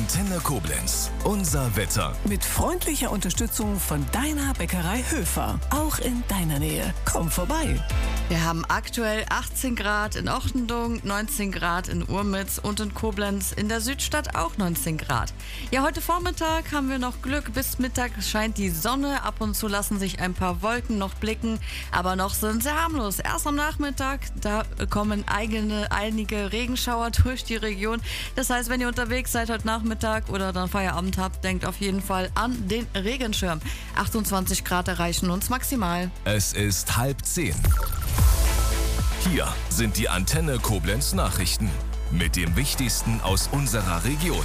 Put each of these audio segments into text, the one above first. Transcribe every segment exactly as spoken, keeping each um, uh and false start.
Antenne Koblenz. Unser Wetter. Mit freundlicher Unterstützung von deiner Bäckerei Höfer. Auch in deiner Nähe. Komm vorbei. Wir haben aktuell achtzehn Grad in Ochtendung, neunzehn Grad in Urmitz und in Koblenz, in der Südstadt auch neunzehn Grad. Ja, heute Vormittag haben wir noch Glück. Bis Mittag scheint die Sonne. Ab und zu lassen sich ein paar Wolken noch blicken, aber noch sind sie harmlos. Erst am Nachmittag, da kommen eigene, einige Regenschauer durch die Region. Das heißt, wenn ihr unterwegs seid heute Nachmittag oder dann Feierabend habt, denkt auf jeden Fall an den Regenschirm. achtundzwanzig Grad erreichen uns maximal. Es ist halb zehn. Hier sind die Antenne Koblenz Nachrichten mit dem Wichtigsten aus unserer Region.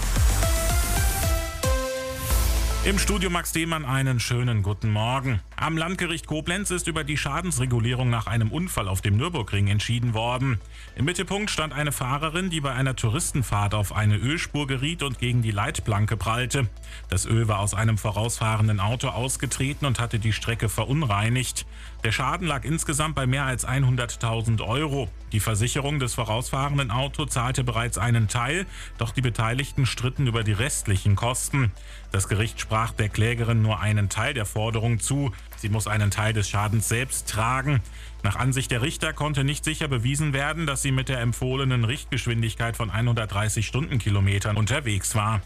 Im Studio Max Demann einen schönen guten Morgen. Am Landgericht Koblenz ist über die Schadensregulierung nach einem Unfall auf dem Nürburgring entschieden worden. Im Mittelpunkt stand eine Fahrerin, die bei einer Touristenfahrt auf eine Ölspur geriet und gegen die Leitplanke prallte. Das Öl war aus einem vorausfahrenden Auto ausgetreten und hatte die Strecke verunreinigt. Der Schaden lag insgesamt bei mehr als hunderttausend Euro. Die Versicherung des vorausfahrenden Autos zahlte bereits einen Teil, doch die Beteiligten stritten über die restlichen Kosten. Das Gericht sprach der Klägerin nur einen Teil der Forderung zu. Sie muss einen Teil des Schadens selbst tragen. Nach Ansicht der Richter konnte nicht sicher bewiesen werden, dass sie mit der empfohlenen Richtgeschwindigkeit von hundertdreißig Stundenkilometern unterwegs war.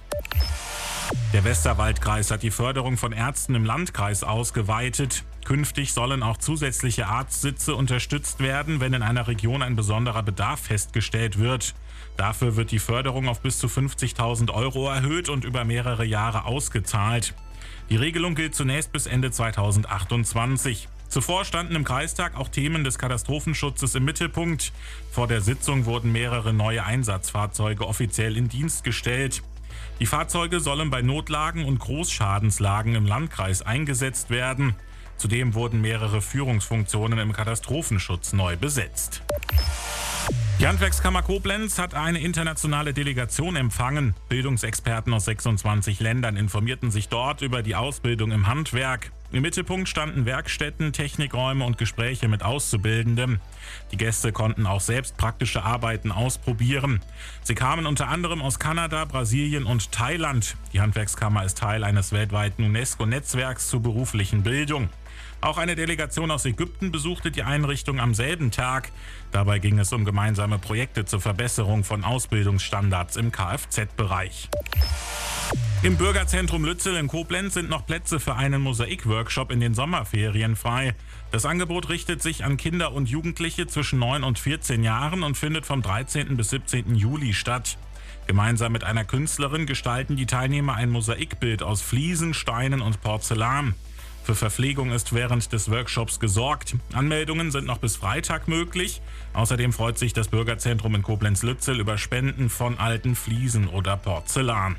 Der Westerwaldkreis hat die Förderung von Ärzten im Landkreis ausgeweitet. Künftig sollen auch zusätzliche Arztsitze unterstützt werden, wenn in einer Region ein besonderer Bedarf festgestellt wird. Dafür wird die Förderung auf bis zu fünfzigtausend Euro erhöht und über mehrere Jahre ausgezahlt. Die Regelung gilt zunächst bis Ende zweitausendachtundzwanzig. Zuvor standen im Kreistag auch Themen des Katastrophenschutzes im Mittelpunkt. Vor der Sitzung wurden mehrere neue Einsatzfahrzeuge offiziell in Dienst gestellt. Die Fahrzeuge sollen bei Notlagen und Großschadenslagen im Landkreis eingesetzt werden. Zudem wurden mehrere Führungsfunktionen im Katastrophenschutz neu besetzt. Die Handwerkskammer Koblenz hat eine internationale Delegation empfangen. Bildungsexperten aus sechsundzwanzig Ländern informierten sich dort über die Ausbildung im Handwerk. Im Mittelpunkt standen Werkstätten, Technikräume und Gespräche mit Auszubildenden. Die Gäste konnten auch selbst praktische Arbeiten ausprobieren. Sie kamen unter anderem aus Kanada, Brasilien und Thailand. Die Handwerkskammer ist Teil eines weltweiten UNESCO-Netzwerks zur beruflichen Bildung. Auch eine Delegation aus Ägypten besuchte die Einrichtung am selben Tag. Dabei ging es um gemeinsame Projekte zur Verbesserung von Ausbildungsstandards im Kfz-Bereich. Im Bürgerzentrum Lützel in Koblenz sind noch Plätze für einen Mosaikworkshop in den Sommerferien frei. Das Angebot richtet sich an Kinder und Jugendliche zwischen neun und vierzehn Jahren und findet vom dreizehnten bis siebzehnten Juli statt. Gemeinsam mit einer Künstlerin gestalten die Teilnehmer ein Mosaikbild aus Fliesen, Steinen und Porzellan. Für Verpflegung ist während des Workshops gesorgt. Anmeldungen sind noch bis Freitag möglich. Außerdem freut sich das Bürgerzentrum in Koblenz-Lützel über Spenden von alten Fliesen oder Porzellan.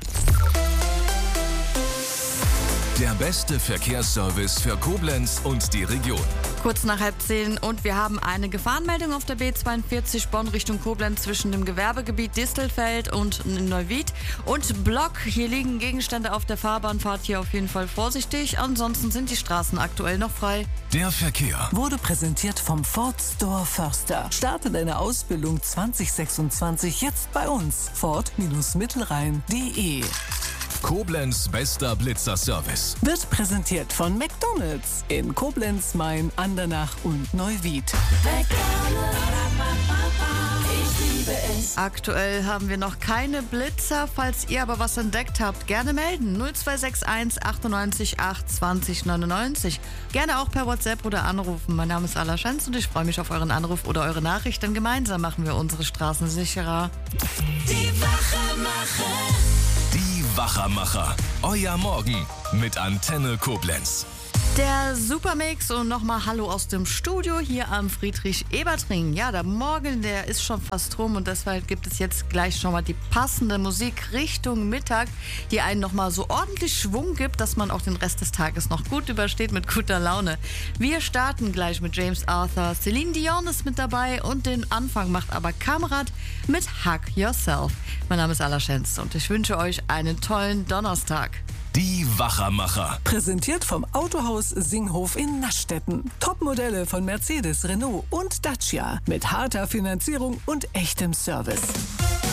Der beste Verkehrsservice für Koblenz und die Region. Kurz nach halb zehn und wir haben eine Gefahrenmeldung auf der B zweiundvierzig Bonn Richtung Koblenz zwischen dem Gewerbegebiet Distelfeld und Neuwied und Block. Hier liegen Gegenstände auf der Fahrbahn. Fahrt hier auf jeden Fall vorsichtig. Ansonsten sind die Straßen aktuell noch frei. Der Verkehr Wurde präsentiert vom Ford Store Förster. Starte deine Ausbildung zwanzig sechsundzwanzig jetzt bei uns. Ford-Mittelrhein punkt de. Koblenz bester Blitzerservice. Wird präsentiert von McDonald's in Koblenz, Main, Andernach und Neuwied. Aktuell haben wir noch keine Blitzer. Falls ihr aber was entdeckt habt, gerne melden. null zwei sechs eins achtundneunzig acht zwanzig neunundneunzig. Gerne auch per WhatsApp oder anrufen. Mein Name ist Ala Schanz und ich freue mich auf euren Anruf oder eure Nachricht, denn gemeinsam machen wir unsere Straßen sicherer. Die Wachermacher. Die Wachermacher. Euer Morgen mit Antenne Koblenz. Der Supermix und nochmal Hallo aus dem Studio hier am Friedrich-Ebert-Ring. Ja, der Morgen, der ist schon fast rum und deshalb gibt es jetzt gleich schon mal die passende Musik Richtung Mittag, die einen nochmal so ordentlich Schwung gibt, dass man auch den Rest des Tages noch gut übersteht mit guter Laune. Wir starten gleich mit James Arthur, Celine Dion ist mit dabei und den Anfang macht aber Kamerad mit Hug Yourself. Mein Name ist Ala Schenz und ich wünsche euch einen tollen Donnerstag. Die Wachermacher. Präsentiert vom Autohaus Singhof in Naschstetten. Topmodelle von Mercedes, Renault und Dacia. Mit harter Finanzierung und echtem Service.